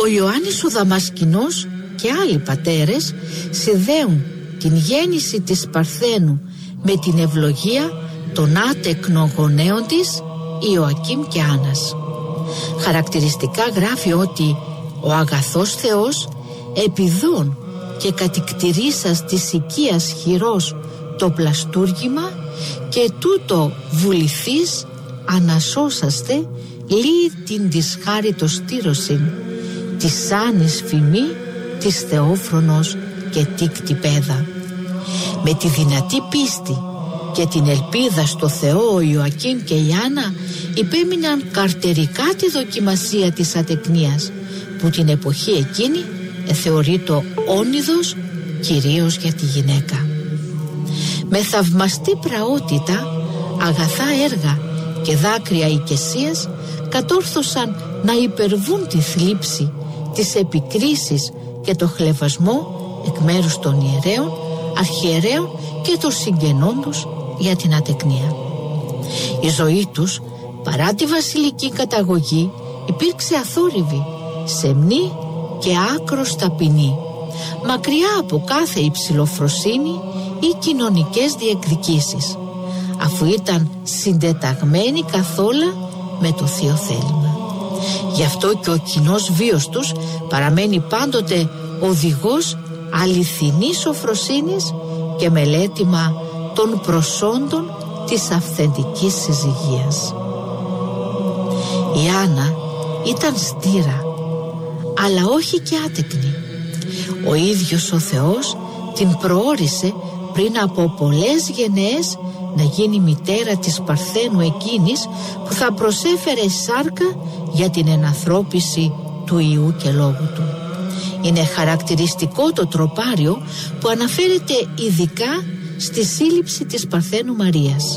Ο Ιωάννης ο Δαμασκηνός και άλλοι πατέρες συνδέουν την γέννηση της Παρθένου με την ευλογία των άτεκνων γονέων της, Ιωακήμ και Άννας. Χαρακτηριστικά γράφει ότι ο αγαθός Θεός επιδών και κατηκτηρίσας της οικίας χειρός το πλαστούργημα και τούτο βουληθείς ανασώσαστε λύει την της χάριτος στήρωσιν της άνης φημή της Θεόφρονος και τίκτη πέδα. Με τη δυνατή πίστη και την ελπίδα στο Θεό ο Ιωακήμ και η Άννα υπέμειναν καρτερικά τη δοκιμασία της ατεκνίας που την εποχή εκείνη θεωρείτο όνειδος κυρίως για τη γυναίκα. Με θαυμαστή πραότητα, αγαθά έργα και δάκρυα οικεσίας κατόρθωσαν να υπερβούν τη θλίψη, τις επικρίσεις και το χλευασμό εκ μέρους των ιερέων, αρχιερέων και των συγγενών τους για την ατεκνία. Η ζωή τους, παρά τη βασιλική καταγωγή, υπήρξε αθόρυβη, σεμνή και άκρος ταπεινή, μακριά από κάθε υψηλοφροσύνη ή κοινωνικές διεκδικήσεις, αφού ήταν συντεταγμένοι καθόλου με το Θείο θέλημα. Γι' αυτό και ο κοινός βίος τους παραμένει πάντοτε οδηγός αληθινής σοφροσύνης και μελέτημα των προσόντων της αυθεντικής συζυγίας. Η Άννα ήταν στήρα, αλλά όχι και άτεκνη. Ο ίδιος ο Θεός την προόρισε πριν από πολλές γενναίες να γίνει μητέρα της Παρθένου εκείνης που θα προσέφερε σάρκα για την ενανθρώπιση του Υιού και Λόγου του. Είναι χαρακτηριστικό το τροπάριο που αναφέρεται ειδικά στη σύλληψη της Παρθένου Μαρίας.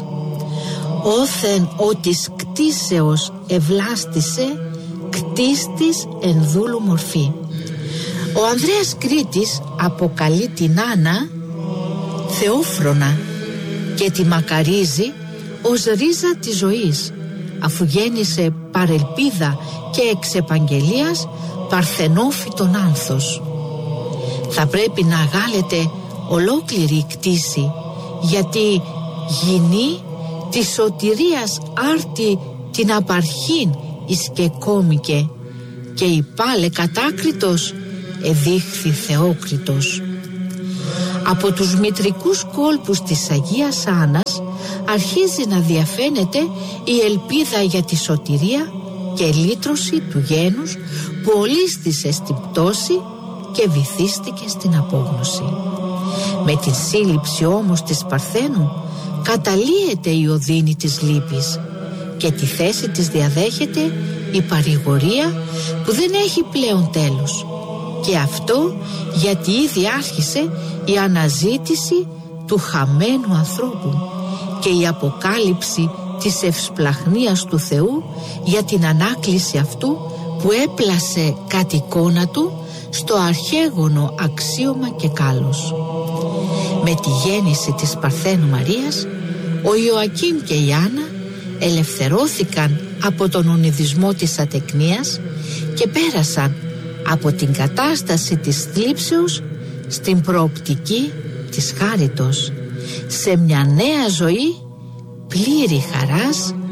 Όθεν ότις κτίσεως ευλάστησε, κτίστης εν δούλου μορφή. Ο Ανδρέας Κρήτης αποκαλεί την Άννα Θεόφρονα και τη μακαρίζει ως ρίζα της ζωής, αφού γέννησε παρελπίδα και εξ επαγγελίας παρθενόφυτον άνθος. Θα πρέπει να αγάλεται ολόκληρη η κτήση, γιατί γινή της σωτηρίας άρτη την απαρχήν εις και κόμικε και η πάλε κατάκριτος εδείχθη Θεόκριτος. Από τους μητρικούς κόλπους της Αγίας Άννας αρχίζει να διαφαίνεται η ελπίδα για τη σωτηρία και λύτρωση του γένους που ολίσθησε στην πτώση και βυθίστηκε στην απόγνωση. Με την σύλληψη όμως της Παρθένου καταλύεται η οδύνη της λύπης και τη θέση της διαδέχεται η παρηγορία που δεν έχει πλέον τέλος, και αυτό γιατί ήδη άρχισε η αναζήτηση του χαμένου ανθρώπου και η αποκάλυψη της ευσπλαχνίας του Θεού για την ανάκληση αυτού που έπλασε κατ' εικόνα του στο αρχαίγωνο αξίωμα και κάλος. Με τη γέννηση της Παρθένου Μαρίας, ο Ιωακήμ και η Άννα ελευθερώθηκαν από τον ονειδισμό της ατεκνίας και πέρασαν από την κατάσταση της θλίψεως στην προοπτική της χάριτος, σε μια νέα ζωή πλήρη χαράς